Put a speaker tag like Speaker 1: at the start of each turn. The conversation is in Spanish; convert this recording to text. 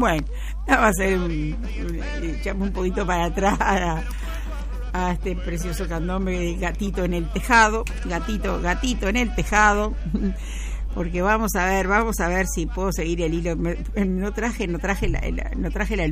Speaker 1: Bueno, vamos a hacer echamos un poquito para atrás a este precioso candombe de Gatito en el Tejado, gatito en el tejado, porque vamos a ver si puedo seguir el hilo. No traje la